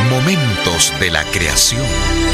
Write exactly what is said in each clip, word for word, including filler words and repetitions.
Momentos de la creación.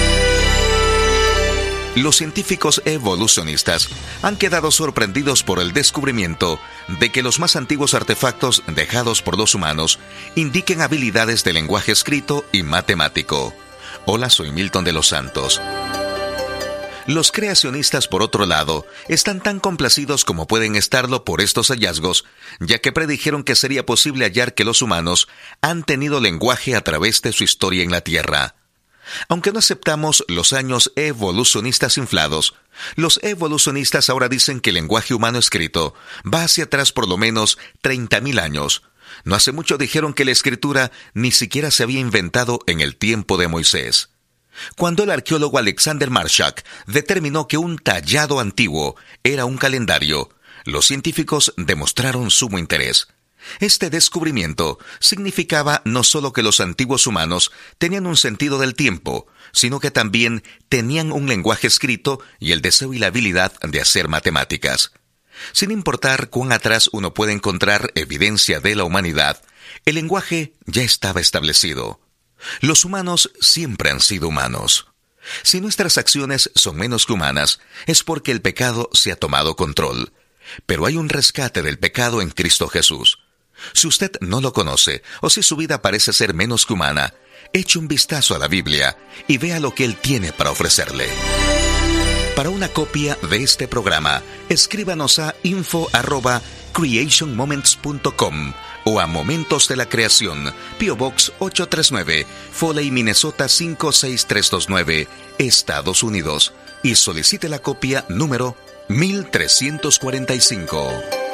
Los científicos evolucionistas han quedado sorprendidos por el descubrimiento de que los más antiguos artefactos dejados por los humanos indiquen habilidades de lenguaje escrito y matemático. Hola, soy Milton de los Santos. Los creacionistas, por otro lado, están tan complacidos como pueden estarlo por estos hallazgos, ya que predijeron que sería posible hallar que los humanos han tenido lenguaje a través de su historia en la Tierra. Aunque no aceptamos los años evolucionistas inflados, los evolucionistas ahora dicen que el lenguaje humano escrito va hacia atrás por lo menos treinta mil años. No hace mucho dijeron que la escritura ni siquiera se había inventado en el tiempo de Moisés. Cuando el arqueólogo Alexander Marshak determinó que un tallado antiguo era un calendario, los científicos demostraron sumo interés. Este descubrimiento significaba no solo que los antiguos humanos tenían un sentido del tiempo, sino que también tenían un lenguaje escrito y el deseo y la habilidad de hacer matemáticas. Sin importar cuán atrás uno puede encontrar evidencia de la humanidad, el lenguaje ya estaba establecido. Los humanos siempre han sido humanos. Si nuestras acciones son menos que humanas, es porque el pecado se ha tomado control. Pero hay un rescate del pecado en Cristo Jesús. Si usted no lo conoce, o si su vida parece ser menos que humana, eche un vistazo a la Biblia y vea lo que Él tiene para ofrecerle. Para una copia de este programa, escríbanos a info arroba creation moments punto com o a Momentos de la Creación, P O Box ocho tres nueve, Foley, Minnesota cinco seis tres dos nueve, Estados Unidos, y solicite la copia número mil trescientos cuarenta y cinco.